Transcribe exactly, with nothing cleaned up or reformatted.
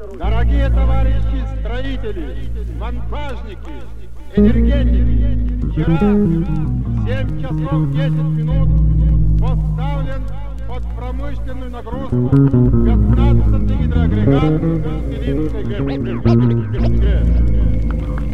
Дорогие товарищи строители, монтажники, энергетики, вчера в семь часов десять минут поставлен под промышленную нагрузку пятнадцатый гидроагрегат Ильинской ГЭС.